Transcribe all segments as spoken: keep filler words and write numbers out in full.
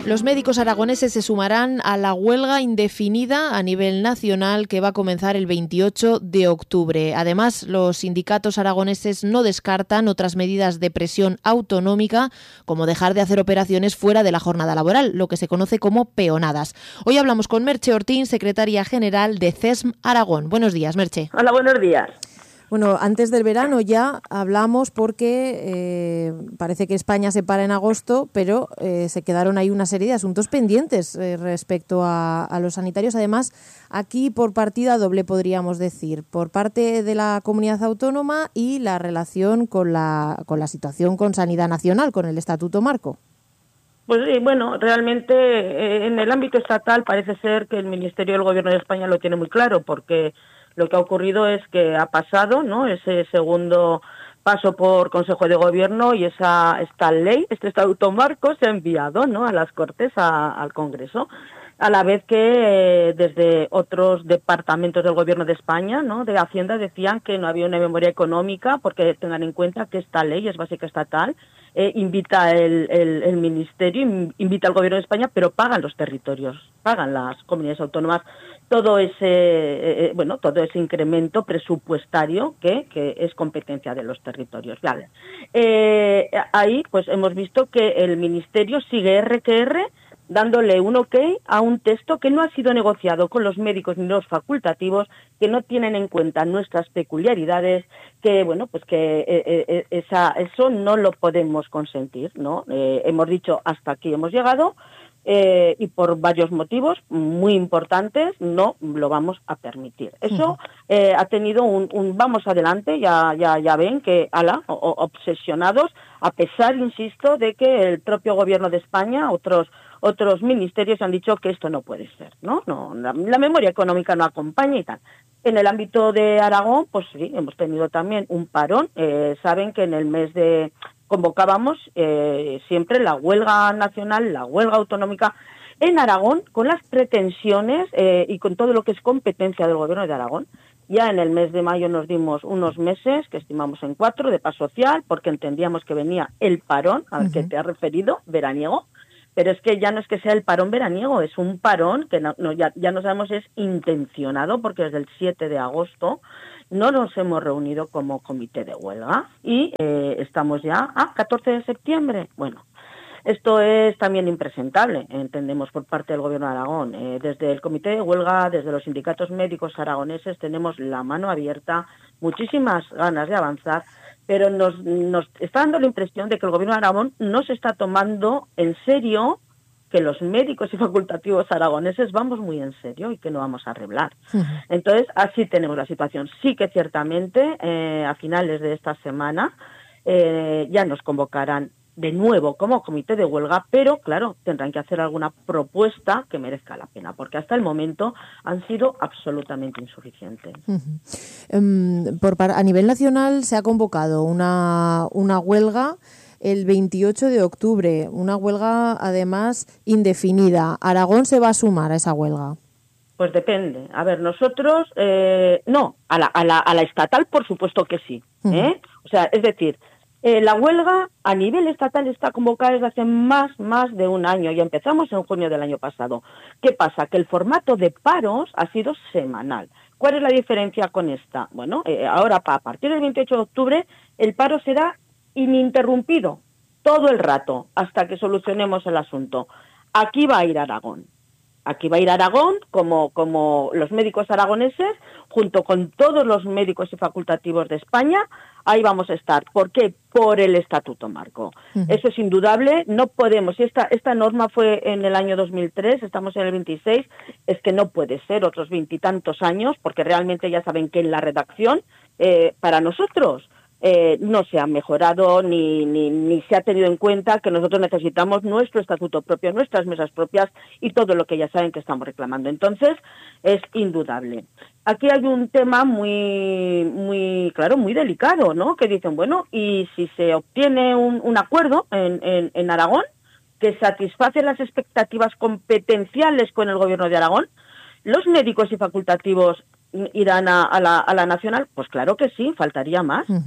Los médicos aragoneses se sumarán a la huelga indefinida a nivel nacional que va a comenzar el veintiocho de octubre. Además, los sindicatos aragoneses no descartan otras medidas de presión autonómica, como dejar de hacer operaciones fuera de la jornada laboral, lo que se conoce como peonadas. Hoy hablamos con Merche Ortín, secretaria general de C E S M Aragón. Buenos días, Merche. Hola, buenos días. Bueno, antes del verano ya hablamos porque eh, parece que España se para en agosto, pero eh, se quedaron ahí una serie de asuntos pendientes eh, respecto a, a los sanitarios. Además, aquí por partida doble podríamos decir, por parte de la comunidad autónoma y la relación con la, con la situación con Sanidad Nacional, con el Estatuto Marco. Pues sí, bueno, realmente eh, en el ámbito estatal parece ser que el Ministerio del Gobierno de España lo tiene muy claro, porque lo que ha ocurrido es que ha pasado, ¿no?, ese segundo paso por Consejo de Gobierno y esa esta ley, este Estatuto Marco, se ha enviado, ¿no?, a las Cortes, a, al Congreso, a la vez que eh, desde otros departamentos del Gobierno de España, ¿no?, de Hacienda, decían que no había una memoria económica, porque tengan en cuenta que esta ley es básica estatal, eh, invita el, el, el Ministerio, invita al Gobierno de España, pero pagan los territorios, pagan las comunidades autónomas todo ese eh, bueno todo ese incremento presupuestario que, que es competencia de los territorios. Vale. Eh, ahí pues hemos visto que el Ministerio sigue R que R dándole un ok a un texto que no ha sido negociado con los médicos ni los facultativos, que no tienen en cuenta nuestras peculiaridades, que bueno pues que eh, eh, esa, eso no lo podemos consentir, ¿no? Eh, hemos dicho hasta aquí hemos llegado. Eh, y por varios motivos muy importantes no lo vamos a permitir. Eso eh, ha tenido un, un vamos adelante, ya ya ya ven que ala, o, obsesionados, a pesar, insisto, de que el propio Gobierno de España, otros otros ministerios han dicho que esto no puede ser, ¿no? No, la, la memoria económica no acompaña y tal. En el ámbito de Aragón, pues sí, hemos tenido también un parón. Eh, saben que en el mes de convocábamos eh, siempre la huelga nacional, la huelga autonómica en Aragón, con las pretensiones eh, y con todo lo que es competencia del Gobierno de Aragón. Ya en el mes de mayo nos dimos unos meses, que estimamos en cuatro, de paz social, porque entendíamos que venía el parón al uh-huh. que te has referido, veraniego, pero es que ya no es que sea el parón veraniego, es un parón que no, no, ya, ya no sabemos si es intencionado, porque desde el siete de agosto no nos hemos reunido como comité de huelga y eh, estamos ya a catorce de septiembre. Bueno, esto es también impresentable, entendemos, por parte del Gobierno de Aragón. Eh, desde el comité de huelga, desde los sindicatos médicos aragoneses, tenemos la mano abierta, muchísimas ganas de avanzar, pero nos, nos está dando la impresión de que el Gobierno de Aragón no se está tomando en serio, que los médicos y facultativos aragoneses vamos muy en serio y que no vamos a arreglar. Uh-huh. Entonces, así tenemos la situación. Sí que ciertamente, eh, a finales de esta semana, eh, ya nos convocarán de nuevo como comité de huelga, pero claro, tendrán que hacer alguna propuesta que merezca la pena, porque hasta el momento han sido absolutamente insuficientes. Uh-huh. Um, por, a nivel nacional se ha convocado una, una huelga el veintiocho de octubre, una huelga además indefinida. ¿Aragón se va a sumar a esa huelga? Pues depende. A ver, nosotros, eh, no, a la, a, la, a la estatal por supuesto que sí. ¿eh? Uh-huh. O sea, es decir, eh, la huelga a nivel estatal está convocada desde hace más, más de un año y empezamos en junio del año pasado. ¿Qué pasa? Que el formato de paros ha sido semanal. ¿Cuál es la diferencia con esta? Bueno, eh, ahora a partir del veintiocho de octubre el paro será ininterrumpido todo el rato hasta que solucionemos el asunto. Aquí va a ir Aragón. Aquí va a ir Aragón como, como los médicos aragoneses, junto con todos los médicos y facultativos de España. Ahí vamos a estar. ¿Por qué? Por el Estatuto Marco. Uh-huh. Eso es indudable. No podemos. Si esta, esta norma fue en el año dos mil tres, estamos en el veintiséis, es que no puede ser otros veintitantos años, porque realmente ya saben que en la redacción, eh, para nosotros, Eh, no se ha mejorado ni, ni, ni se ha tenido en cuenta que nosotros necesitamos nuestro estatuto propio, nuestras mesas propias y todo lo que ya saben que estamos reclamando. Entonces, es indudable. Aquí hay un tema muy, muy claro, muy delicado, ¿no? Que dicen, bueno, y si se obtiene un, un acuerdo en, en, en Aragón que satisface las expectativas competenciales con el Gobierno de Aragón, ¿los médicos y facultativos irán a, a, la, a la nacional? Pues claro que sí, faltaría más. Uh-huh.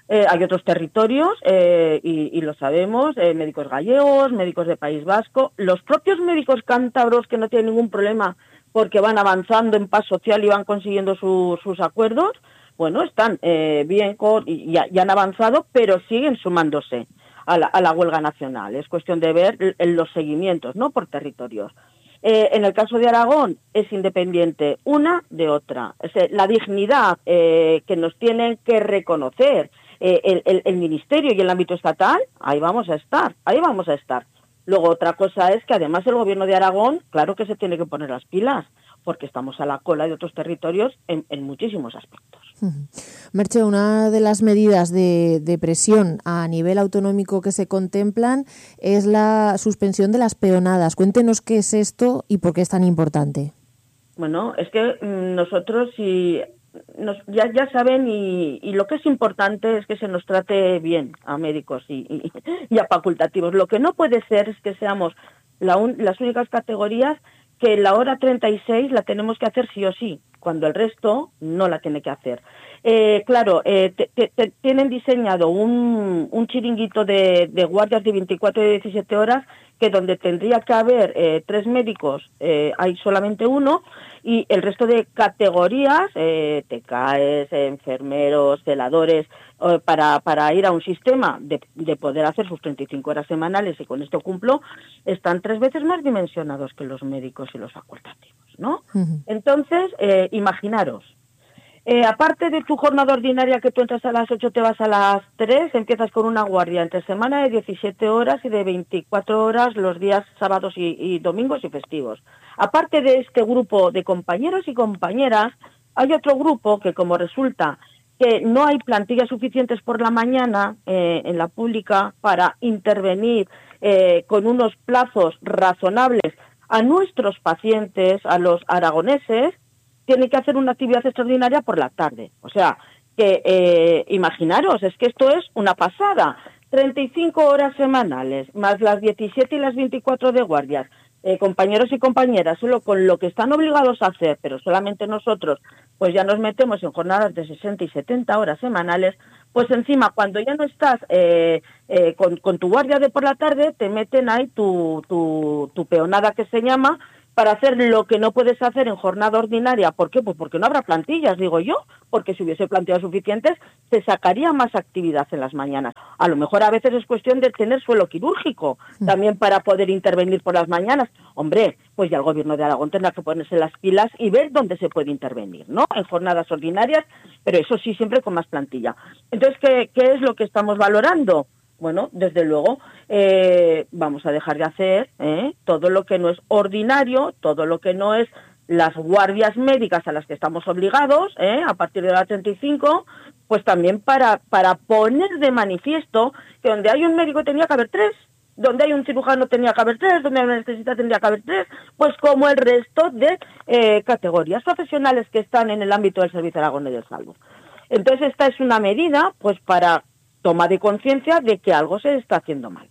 Eh, hay otros territorios, eh, y, y lo sabemos, eh, médicos gallegos, médicos de País Vasco, los propios médicos cántabros que no tienen ningún problema porque van avanzando en paz social y van consiguiendo su, sus acuerdos, bueno, están eh, bien con, y, y han avanzado, pero siguen sumándose a la, a la huelga nacional. Es cuestión de ver los seguimientos, ¿no?, por territorios. Eh, en el caso de Aragón es independiente una de otra. Es decir, la dignidad eh, que nos tienen que reconocer eh, el, el, el Ministerio y el ámbito estatal, ahí vamos a estar, ahí vamos a estar. Luego otra cosa es que además el Gobierno de Aragón, claro que se tiene que poner las pilas, porque estamos a la cola de otros territorios en, en muchísimos aspectos. Merche, una de las medidas de, de presión a nivel autonómico que se contemplan es la suspensión de las peonadas. Cuéntenos qué es esto y por qué es tan importante. Bueno, es que mmm, nosotros si nos, ya, ya saben y, y lo que es importante es que se nos trate bien a médicos y, y, y a facultativos. Lo que no puede ser es que seamos la un, las únicas categorías que la hora treinta y seis la tenemos que hacer sí o sí, cuando el resto no la tiene que hacer. Eh, claro, eh, te, te, te tienen diseñado un, un chiringuito de, de guardias de veinticuatro y diecisiete horas, que donde tendría que haber eh, tres médicos, eh, hay solamente uno, y el resto de categorías, eh, T K Es, enfermeros, celadores, eh, para, para ir a un sistema de, de poder hacer sus treinta y cinco horas semanales, y con esto cumplo, están tres veces más dimensionados que los médicos y los facultativos, ¿no? Uh-huh. Entonces, eh, imaginaros, Eh, aparte de tu jornada ordinaria, que tú entras a las ocho, te vas a las tres, empiezas con una guardia entre semana de diecisiete horas y de veinticuatro horas los días sábados y, y domingos y festivos. Aparte de este grupo de compañeros y compañeras, hay otro grupo que, como resulta que no hay plantillas suficientes por la mañana eh, en la pública para intervenir eh, con unos plazos razonables a nuestros pacientes, a los aragoneses, tiene que hacer una actividad extraordinaria por la tarde. O sea, que eh, imaginaros, es que esto es una pasada. treinta y cinco horas semanales, más las diecisiete y las veinticuatro de guardias. Eh, compañeros y compañeras, solo con lo que están obligados a hacer, pero solamente nosotros, pues ya nos metemos en jornadas de sesenta y setenta horas semanales, pues encima, cuando ya no estás eh, eh, con, con tu guardia de por la tarde, te meten ahí tu, tu, tu peonada, que se llama, para hacer lo que no puedes hacer en jornada ordinaria. ¿Por qué? Pues porque no habrá plantillas, digo yo, porque si hubiese plantillas suficientes se sacaría más actividad en las mañanas. A lo mejor a veces es cuestión de tener suelo quirúrgico también para poder intervenir por las mañanas. Hombre, pues ya el Gobierno de Aragón tendrá que ponerse las pilas y ver dónde se puede intervenir, ¿no? En jornadas ordinarias, pero eso sí, siempre con más plantilla. Entonces, ¿qué, qué es lo que estamos valorando? Bueno, desde luego, eh, vamos a dejar de hacer eh, todo lo que no es ordinario, todo lo que no es las guardias médicas a las que estamos obligados, eh, a partir de la treinta y cinco, pues también para, para poner de manifiesto que donde hay un médico tenía que haber tres, donde hay un cirujano tenía que haber tres, donde hay un anestesista tendría que haber tres, pues como el resto de eh, categorías profesionales que están en el ámbito del Servicio Aragonés de Salud. Entonces, esta es una medida, pues, para toma de conciencia de que algo se está haciendo mal.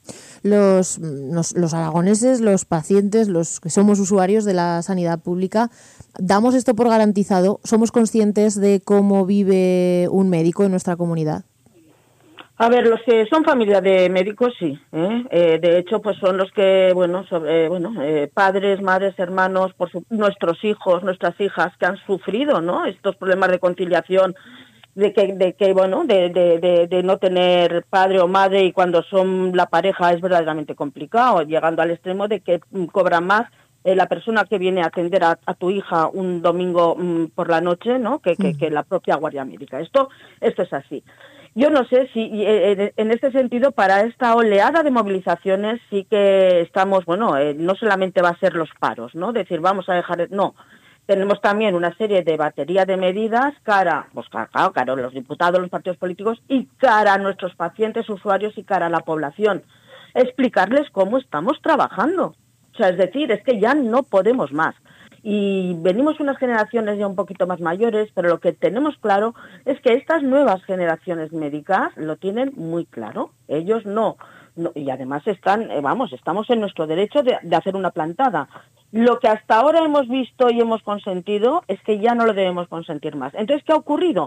Los, los, los aragoneses, los pacientes, los que somos usuarios de la sanidad pública, ¿damos esto por garantizado? ¿Somos conscientes de cómo vive un médico en nuestra comunidad? A ver, los que son familia de médicos, sí. ¿eh? Eh, de hecho, pues son los que, bueno, sobre, eh, bueno eh, padres, madres, hermanos, por su, nuestros hijos, nuestras hijas, que han sufrido, ¿no?, estos problemas de conciliación, de que, de que bueno, de, de, de, de no tener padre o madre, y cuando son la pareja es verdaderamente complicado, llegando al extremo de que cobra más eh, la persona que viene a atender a, a tu hija un domingo mm, por la noche, ¿no?, que, que, que la propia guardia médica. Esto, esto es así. Yo no sé si eh, en este sentido, para esta oleada de movilizaciones sí que estamos, bueno, eh, no solamente va a ser los paros, ¿no?, decir vamos a dejar, no. Tenemos también una serie de batería de medidas cara, pues claro, cara a los diputados, los partidos políticos, y cara a nuestros pacientes, usuarios, y cara a la población. Explicarles cómo estamos trabajando. O sea, es decir, es que ya no podemos más. Y venimos unas generaciones ya un poquito más mayores, pero lo que tenemos claro es que estas nuevas generaciones médicas lo tienen muy claro. Ellos no. no y además están, eh, vamos, estamos en nuestro derecho de, de hacer una plantada. Lo que hasta ahora hemos visto y hemos consentido es que ya no lo debemos consentir más. Entonces, ¿qué ha ocurrido?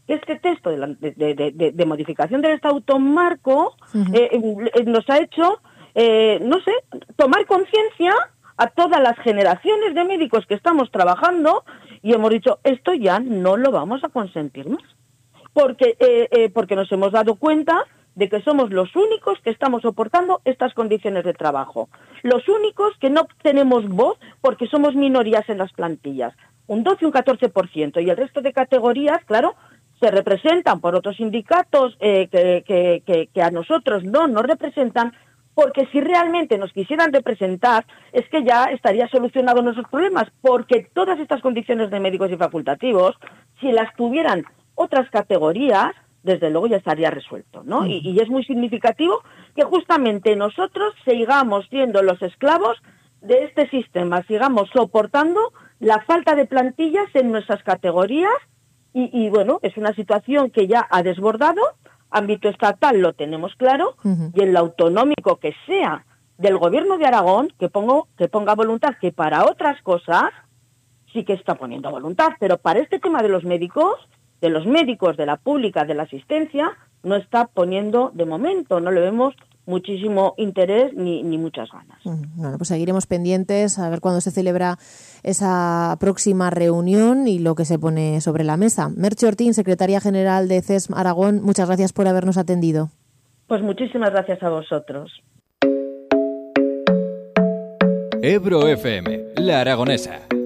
que este texto de, la, de, de, de, de modificación del Estatuto Marco uh-huh. eh, eh, nos ha hecho, eh, no sé, tomar conciencia a todas las generaciones de médicos que estamos trabajando y hemos dicho, esto ya no lo vamos a consentir más. Porque, eh, eh, porque nos hemos dado cuenta de que somos los únicos que estamos soportando estas condiciones de trabajo. Los únicos que no tenemos voz porque somos minorías en las plantillas. Un doce, un catorce por ciento. Y el resto de categorías, claro, se representan por otros sindicatos eh, que, que, que, que a nosotros no nos representan, porque si realmente nos quisieran representar, es que ya estaría solucionado nuestros problemas, porque todas estas condiciones de médicos y facultativos, si las tuvieran otras categorías, desde luego ya estaría resuelto, ¿no? Mm. Y, y es muy significativo que justamente nosotros sigamos siendo los esclavos de este sistema, sigamos soportando la falta de plantillas en nuestras categorías y, y bueno, es una situación que ya ha desbordado, ámbito estatal lo tenemos claro, uh-huh. y en lo autonómico que sea del Gobierno de Aragón, que, pongo, que ponga voluntad, que para otras cosas sí que está poniendo voluntad, pero para este tema de los médicos, de los médicos, de la pública, de la asistencia, no está poniendo de momento, no le vemos muchísimo interés ni, ni muchas ganas. Bueno, pues seguiremos pendientes a ver cuándo se celebra esa próxima reunión y lo que se pone sobre la mesa. Merche Ortín, secretaria general de C E S M Aragón, muchas gracias por habernos atendido. Pues muchísimas gracias a vosotros. Ebro F M, La Aragonesa.